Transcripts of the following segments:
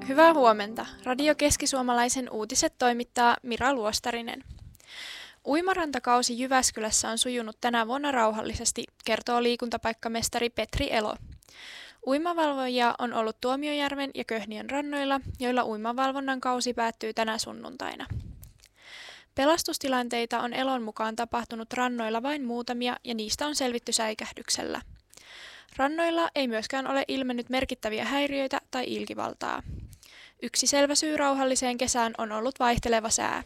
Hyvää huomenta. Radio Keski-Suomalaisen uutiset toimittaa Mira Luostarinen. Uimarantakausi Jyväskylässä on sujunut tänä vuonna rauhallisesti, kertoo liikuntapaikkamestari Petri Elo. Uimavalvojia on ollut Tuomiojärven ja Köhniön rannoilla, joilla uimavalvonnan kausi päättyy tänä sunnuntaina. Pelastustilanteita on Elon mukaan tapahtunut rannoilla vain muutamia ja niistä on selvitty säikähdyksellä. Rannoilla ei myöskään ole ilmennyt merkittäviä häiriöitä tai ilkivaltaa. Yksi selvä syy rauhalliseen kesään on ollut vaihteleva sää.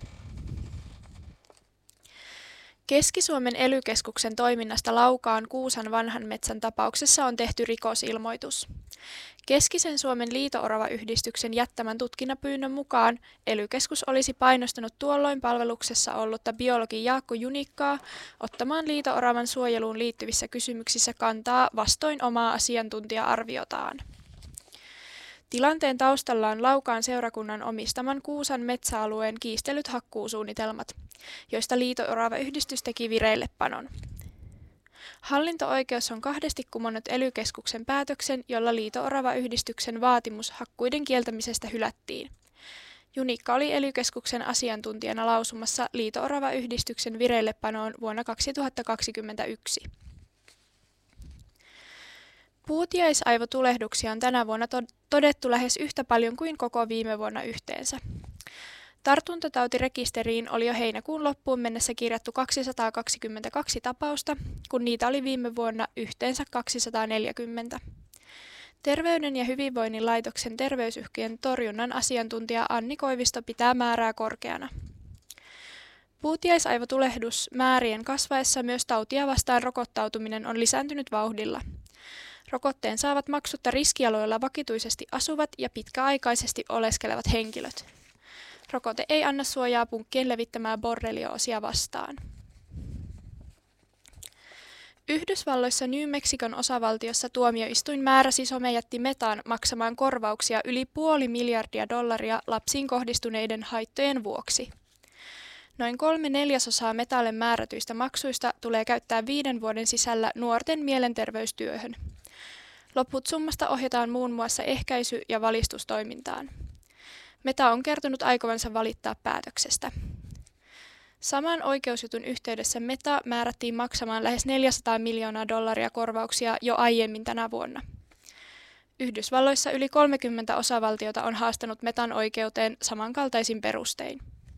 Keski-Suomen ely-keskuksen toiminnasta Laukaan Kuusan Vanhanmetsän tapauksessa on tehty rikosilmoitus. Keskisen Suomen Liito-Orava-yhdistyksen jättämän tutkinnapyynnön mukaan ely-keskus olisi painostanut tuolloin palveluksessa ollutta biologi Jaakko Junikkaa ottamaan Liito-Oravan suojeluun liittyvissä kysymyksissä kantaa vastoin omaa asiantuntija-arviotaan. Tilanteen taustalla on Laukaan seurakunnan omistaman Kuusan metsäalueen kiistellyt hakkuusuunnitelmat, joista Liito-Orava-yhdistys teki vireillepanon. Hallinto-oikeus on kahdesti kumonnut ely-keskuksen päätöksen, jolla Liito-Orava-yhdistyksen vaatimus hakkuiden kieltämisestä hylättiin. Junikka oli ely-keskuksen asiantuntijana lausumassa Liito-Orava-yhdistyksen vireillepanoon vuonna 2021. Puutiaisaivotulehduksia on tänä vuonna todettu lähes yhtä paljon kuin koko viime vuonna yhteensä. Tartuntatautirekisteriin oli jo heinäkuun loppuun mennessä kirjattu 222 tapausta, kun niitä oli viime vuonna yhteensä 240. Terveyden ja hyvinvoinnin laitoksen terveysuhkien torjunnan asiantuntija Anni Koivisto pitää määrää korkeana. Puutiaisaivotulehdus määrien kasvaessa myös tautia vastaan rokottautuminen on lisääntynyt vauhdilla. Rokotteen saavat maksutta riskialoilla vakituisesti asuvat ja pitkäaikaisesti oleskelevat henkilöt. Rokote ei anna suojaa punkkien levittämää borrelioosia vastaan. Yhdysvalloissa New Mexicon osavaltiossa tuomioistuin määräsi somejätti Metan maksamaan korvauksia yli $500 miljardia lapsiin kohdistuneiden haittojen vuoksi. Noin 3/4 Metalle määrätyistä maksuista tulee käyttää 5 vuoden sisällä nuorten mielenterveystyöhön. Loput summasta ohjataan muun muassa ehkäisy- ja valistustoimintaan. Meta on kertonut aikovansa valittaa päätöksestä. Saman oikeusjutun yhteydessä Meta määrättiin maksamaan lähes $400 miljoonaa korvauksia jo aiemmin tänä vuonna. Yhdysvalloissa yli 30 osavaltiota on haastanut Metan oikeuteen samankaltaisin perustein.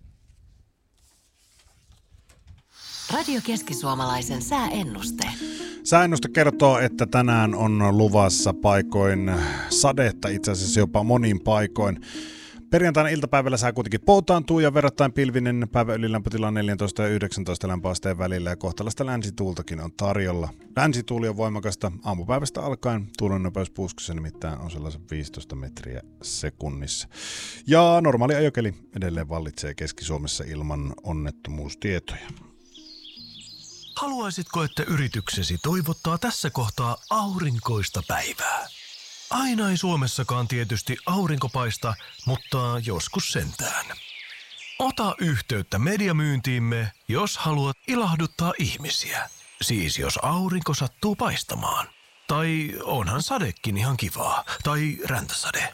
Radio Keski-Suomalaisen sääennuste. Sääennuste kertoo, että tänään on luvassa paikoin sadetta, itse asiassa jopa monin paikoin. Perjantaina iltapäivällä sää kuitenkin poutaantuu ja verrattain pilvinen päivän ylilämpötila 14 ja 19 lämpöasteen välillä ja kohtalaista länsituultakin on tarjolla. Länsituuli on voimakasta aamupäivästä alkaen. Tuulen nopeus puuskassa nimittäin on sellaisen 15 metriä sekunnissa. Ja normaali ajokeli edelleen vallitsee Keski-Suomessa ilman onnettomuustietoja. Haluaisitko, että yrityksesi toivottaa tässä kohtaa aurinkoista päivää? Aina ei Suomessakaan tietysti aurinko paista, mutta joskus sentään. Ota yhteyttä mediamyyntiimme, jos haluat ilahduttaa ihmisiä. Siis jos aurinko sattuu paistamaan. Tai onhan sadekin ihan kivaa. Tai räntäsade.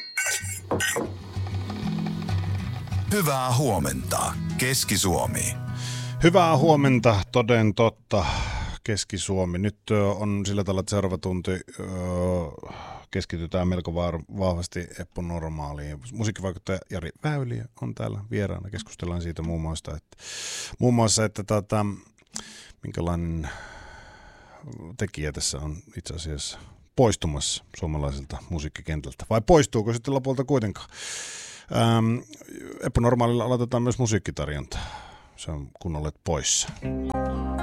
Hyvää huomenta, Keski-Suomi. Hyvää huomenta, toden totta, Keski-Suomi. Nyt on sillä tavalla, että seuraava tunti keskitytään melko vahvasti Eppu Normaaliin. Musiikkivaikuttaja Jari Väyliö on täällä vieraana. Keskustellaan siitä muun muassa, että minkälainen tekijä tässä on itse asiassa poistumassa suomalaiselta musiikkikentältä. Vai poistuuko sitten lopulta kuitenkaan? Eppu Normaalilla aloitetaan myös musiikkitarjonta. Se on kun olet poissa.